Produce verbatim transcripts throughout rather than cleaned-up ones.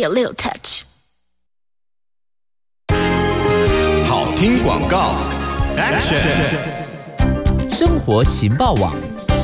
a little touch。 好听广告 ，Action！ 生活情报网。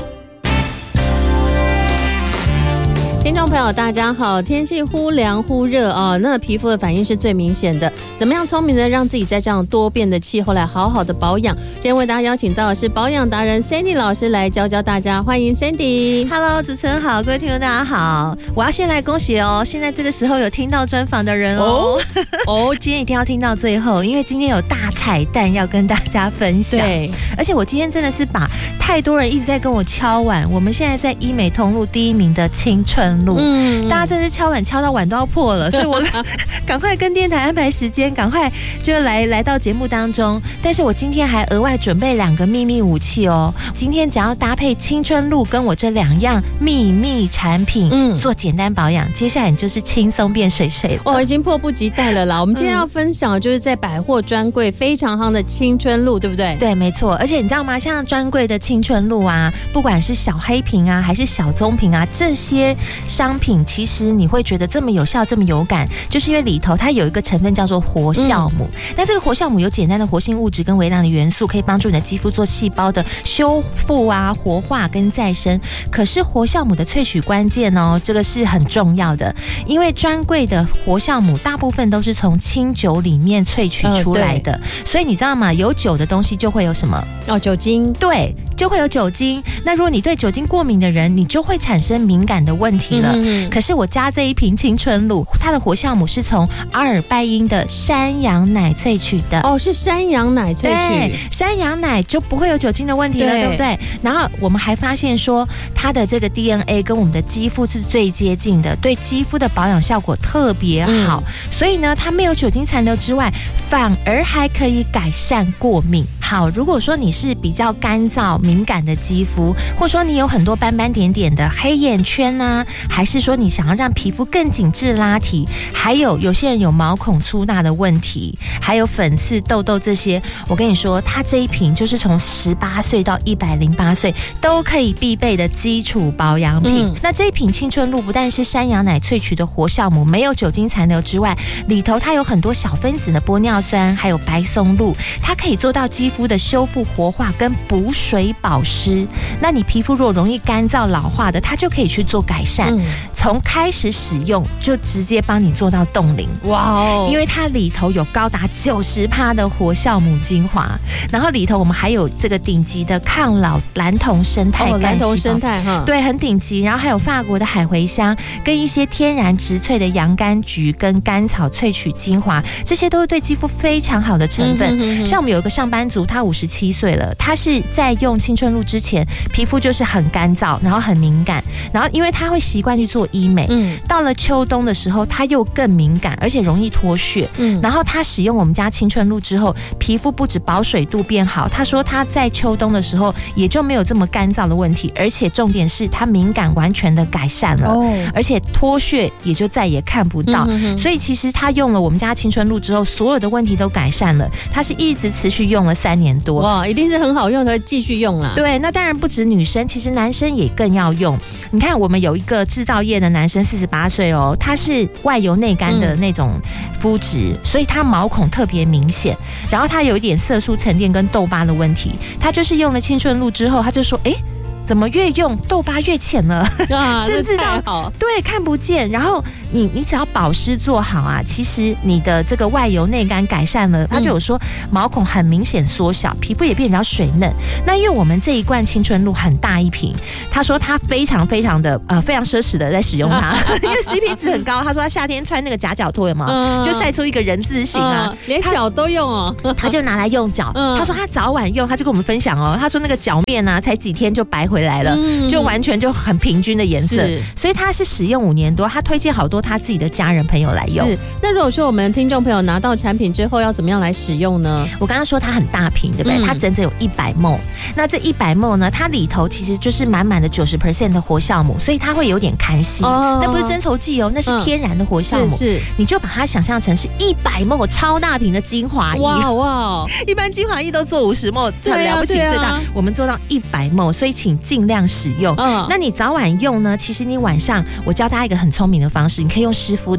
听众朋友大家好，天气忽凉忽热啊、哦，那皮肤的反应是最明显的。怎么样聪明的让自己在这样多变的气候来好好的保养？今天为大家邀请到的是保养达人 Sandy 老师来教教大家，欢迎 Sandy。Hello， 主持人好，各位听众大家好。我要先来恭喜哦，现在这个时候有听到专访的人哦，哦，今天一定要听到最后，因为今天有大彩蛋要跟大家分享。 对， 而且我今天真的是把太多人一直在跟我敲碗，我们现在在医美通路第一名的青春路，嗯，大家真是敲碗敲到碗都要破了，所以我赶快跟电台安排时间，赶快就来来到节目当中。但是我今天还额外准备两个秘密武器哦，今天只要搭配青春露跟我这两样秘密产品，嗯，做简单保养，接下来你就是轻松变水水了。 我已经迫不及待了啦！我们今天要分享的就是在百货专柜非常夯的青春露，对不对？ 对，没错。而且你知道吗？像专柜的青春露啊，不管是小黑瓶啊，还是小棕瓶啊，这些商品其实你会觉得这么有效、这么有感，就是因为里头它有一个成分叫做活酵母。嗯、那这个活酵母有简单的活性物质跟微量的元素，可以帮助你的肌肤做细胞的修复啊、活化跟再生。可是活酵母的萃取关键哦，这个是很重要的，因为专柜的活酵母大部分都是从清酒里面萃取出来的，呃、所以你知道吗？有酒的东西就会有什么？ 哦，酒精。 对，就会有酒精。那如果你对酒精过敏的人，你就会产生敏感的问题了。嗯嗯，可是我加这一瓶青春露，它的活酵母是从阿尔拜因的山羊奶萃取的。 哦，是山羊奶萃取。 对，山羊奶就不会有酒精的问题了， 对, 对不对？然后我们还发现说，它的这个 D N A 跟我们的肌肤是最接近的，对肌肤的保养效果特别好。嗯、所以呢，它没有酒精残留之外，反而还可以改善过敏。好，如果说你是比较干燥敏感的肌肤，或者说你有很多斑斑点点的黑眼圈啊，还是说你想要让皮肤更紧致拉提，还有有些人有毛孔粗大的问题，还有粉刺痘痘这些，我跟你说，它这一瓶就是从十八岁到一百零八岁都可以必备的基础保养品。嗯、那这一瓶青春露不但是山羊奶萃取的活酵母，没有酒精残留之外，里头它有很多小分子的玻尿酸，还有白松露，它可以做到肌肤的修复活化跟补水保湿。那你皮肤如果容易干燥老化的，它就可以去做改善。嗯、从开始使用就直接帮你做到冻龄。哇哦！因为它里头有高达 百分之九十 的活酵母精华，然后里头我们还有这个顶级的抗老蓝铜生态干细胞。哦，蓝铜生态哈，对，很顶级。然后还有法国的海茴香跟一些天然植萃的洋甘菊跟甘草萃取精华，这些都是对肌肤非常好的成分。嗯、哼哼哼，像我们有一个上班族，他五十七岁了，他是在用青春露之前，皮肤就是很干燥，然后很敏感，然后因为他会习惯去做医美，嗯，到了秋冬的时候，他又更敏感，而且容易脱屑。嗯，然后他使用我们家青春露之后，皮肤不止保水度变好，他说他在秋冬的时候也就没有这么干燥的问题，而且重点是他敏感完全的改善了，哦，而且脱屑也就再也看不到。嗯、所以其实他用了我们家青春露之后，所有的问题都改善了。他是一直持续用了三年多， 哇，一定是很好用的，继续用啦。 对，那当然不止女生，其实男生也更要用。你看，我们有一个制造业的男生，四十八岁哦，他是外油内干的那种肤质，嗯、所以他毛孔特别明显，然后他有一点色素沉淀跟痘疤的问题，他就是用了青春露之后，他就说，哎，怎么越用痘疤越浅了，啊、甚至到对看不见。然后你你只要保湿做好啊，其实你的这个外油内干改善了，他就有说毛孔很明显缩小，皮肤也变比较水嫩。那因为我们这一罐青春露很大一瓶，他说他非常非常的呃非常奢侈的在使用它，因为 C P 值很高。他说他夏天穿那个夹脚拖有没有，嗯、就晒出一个人字形啊， 嗯、连脚都用哦， 他就拿来用脚。嗯、他说他早晚用，他就跟我们分享哦，他说那个脚面啊，才几天就白回来了，嗯、就完全就很平均的颜色。所以他是使用五年多，他推荐好多他自己的家人朋友来用。 是，那如果说我们听众朋友拿到产品之后，要怎么样来使用呢？ 我刚刚说它很大瓶，对不对？嗯、它整整有一百 ml。那这一百 ml 呢，它里头其实就是满满的 百分之九十 的活酵母，所以它会有点看稀。哦，那不是增稠剂哦，那是天然的活酵母。是是，你就把它想象成是一百 ml 超大瓶的精华液。哇哇！一般精华液都做五十 ml， 很了不起，最大、啊、我们做到一百 ml， 所以请尽量使用。嗯，那你早晚用呢？其实你晚上我教大家一个很聪明的方式，你可以用湿敷的。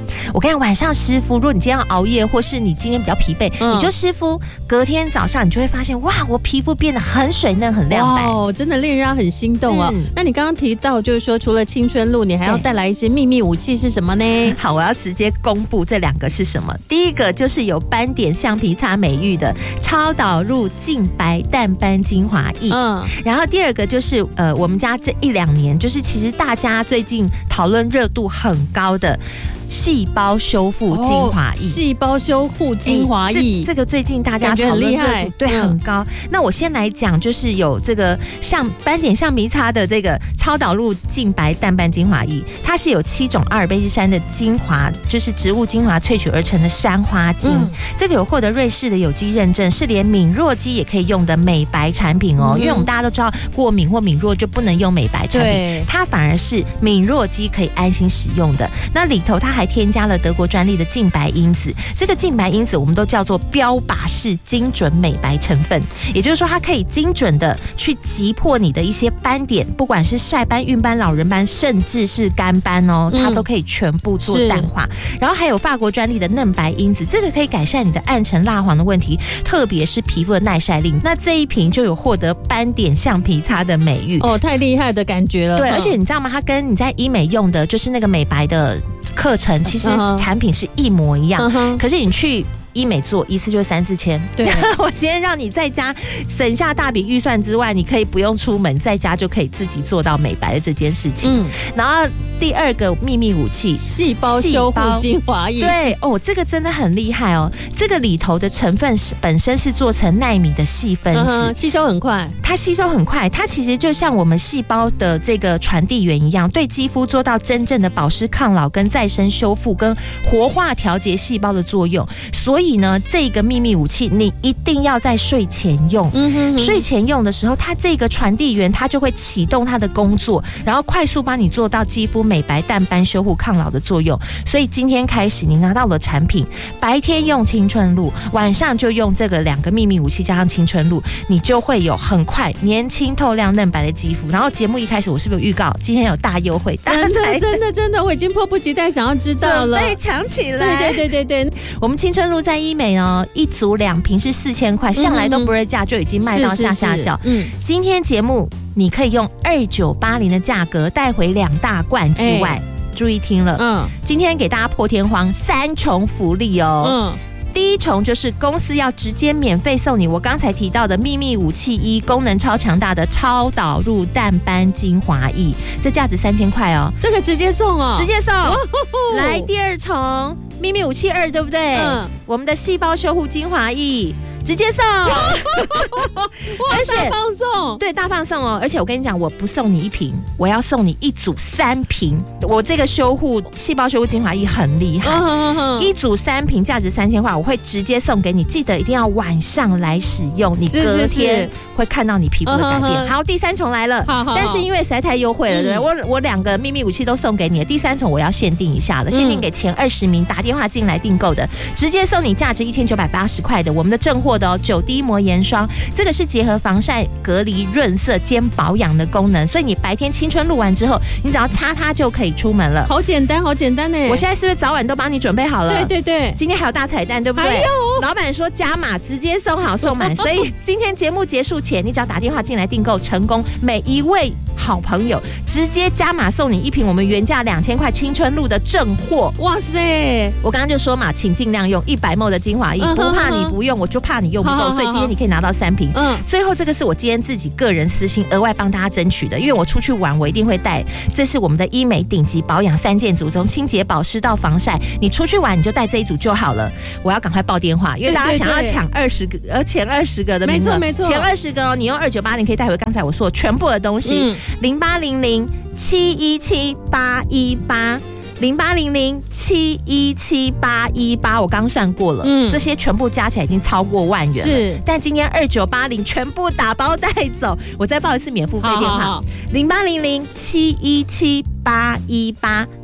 我跟你讲，晚上湿敷，如果你今天要熬夜，或是你今天比较疲惫，嗯、你就湿敷，隔天早上你就会发现，哇，我皮肤变得很水嫩、很亮白， 哦，真的令人很心动哦。嗯、那你刚刚提到，就是说除了青春露，你还要带来一些秘密武器是什么呢？ 好，我要直接公布这两个是什么。第一个就是有斑点橡皮擦美誉的超导入净白淡斑精华液，嗯，然后第二个就是呃，我们家这一两年，就是其实大家最近讨论热度很高的细胞修复精华液， 细胞修复精华液、欸， 这个最近大家讨论热度对、嗯、很高。那我先来讲，就是有这个像斑点橡皮擦的这个超导入净白淡斑精华液，它是有七种阿尔卑斯山的精华，就是植物精华萃取而成的山花精，嗯、这个有获得瑞士的有机认证，是连敏弱肌也可以用的美白产品哦。嗯、因为我们大家都知道，过敏或敏弱就不能用美白产品，它反而是敏弱肌可以安心使用的。那里头它还添加了德国专利的净白因子，这个净白因子我们都叫做标靶式精准美白成分，也就是说它可以精准的去击破你的一些斑点，不管是晒斑、孕斑、老人斑，甚至是干斑哦，它都可以全部做淡化。嗯、然后还有法国专利的嫩白因子，这个可以改善你的暗沉蜡黄的问题，特别是皮肤的耐晒力。那这一瓶就有获得斑点橡皮擦的美誉哦，太厉害的感觉了。 对，而且你知道吗？它跟你在医美用的就是那个美白的课程，其实产品是一模一样， uh-huh. 可是你去医美做一次就三四千，对，我今天让你在家省下大笔预算之外，你可以不用出门，在家就可以自己做到美白的这件事情。嗯，然后第二个秘密武器， 细胞修复精华液， 对哦，这个真的很厉害哦，这个里头的成分是本身是做成奈米的细分子， 嗯、吸收很快， 它吸收很快，它其实就像我们细胞的这个传递源一样，对肌肤做到真正的保湿、抗老、跟再生修复、跟活化调节细胞的作用，所以。所以呢，这个秘密武器你一定要在睡前用。嗯哼哼，睡前用的时候，它这个传递源它就会启动它的工作，然后快速帮你做到肌肤美白、淡斑、修护、抗老的作用。所以今天开始，你拿到了产品，白天用青春露，晚上就用这个两个秘密武器加上青春露，你就会有很快年轻、透亮、嫩白的肌肤。然后节目一开始，我是不是有预告今天有大优惠？ 真的，真的，真的，我已经迫不及待想要知道了， 准备抢起来！ 对对对对对， 我们青春露在医美呢，一组两瓶是四千块，向来都不会价，就已经卖到下下脚。嗯，今天节目你可以用二九八零的价格带回两大罐之外，欸、注意听了，嗯，今天给大家破天荒三重福利哦，嗯。第一重就是公司要直接免费送你我刚才提到的秘密武器一，功能超强大的超导入淡斑精华液，这价值三千块哦， 这个直接送哦， 直接送。来第二重秘密武器二，对不对？嗯，我们的细胞修护精华液。直接送， 而且大放送， 对，大放送哦！而且我跟你讲，我不送你一瓶，我要送你一组三瓶。我这个修护细胞修护精华液很厉害，嗯嗯、一组三瓶，价值三千块，我会直接送给你。记得一定要晚上来使用，你隔天会看到你皮肤的改变。是是是好，第三重来了，好好好但是因为实在太优惠了，对不对？嗯、我我两个秘密武器都送给你了，第三重我要限定一下了，限定给前二十名打电话进来订购的，直接送你价值一千九百八十块的我们的正货。的九滴膜岩霜，这个是结合防晒、隔离、润色兼保养的功能，所以你白天青春露完之后，你只要擦它就可以出门了。 好简单，好简单呢！ 我现在是不是早晚都帮你准备好了？ 对对对， 今天还有大彩蛋，对不对？ 还有， 老板说加码，直接送好送满，所以今天节目结束前，你只要打电话进来订购成功，每一位好朋友直接加码送你一瓶我们原价两千块青春露的正货。 哇塞！ 我刚刚就说嘛，请尽量用一百 毫升的精华液，不怕你不用，我就怕你用不够，所以今天你可以拿到三瓶。嗯，最后这个是我今天自己个人私心额外帮大家争取的，因为我出去玩我一定会带，这是我们的医美顶级保养三件组，从清洁保湿到防晒，你出去玩你就带这一组就好了。我要赶快报电话，因为大家想要抢二十个，呃前二十个的名额， 没错没错， 前二十个哦，你用二九八零可以带回刚才我说的全部的东西，零八零零七一七八一八。零八零零七一七八一八，我刚算过了，嗯，这些全部加起来已经超过万元了。是，但今天二九八零全部打包带走，我再报一次免付费电话：零八零零七一七八一八，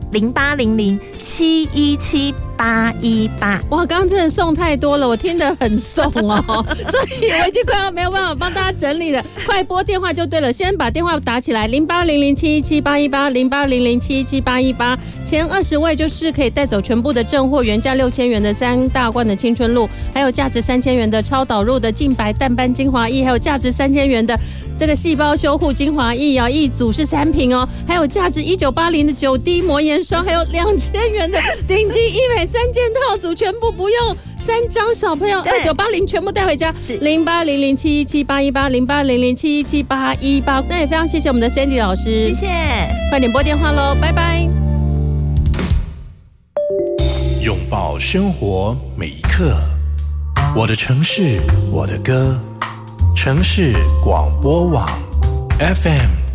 零八零零七一七八一八。 哇，刚刚真的送太多了，我听得很送哦，所以我已经快要没有办法帮大家整理了，快拨电话就对了。先把电话打起来，零八零零七一七八一八，零八零零七一七八一八。前二十位就是可以带走全部的正货，原价六千元的三大罐的青春露，还有价值三千元的超导入的净白淡斑精华液，还有价值三千元的这个细胞修护精华液啊，一组是三瓶哦，还有价值一九八零的九滴膜颜霜，还有两千元的顶级医美三件套组，全部不用三张，小朋友二九八零全部带回家，零八零零七一七八一八，零八零零七一七八一八。那也非常谢谢我们的 Sandy 老师， 谢谢， 快点拨电话喽，拜拜。 拥抱生活每一刻，我的城市，我的歌，城市广播网 F M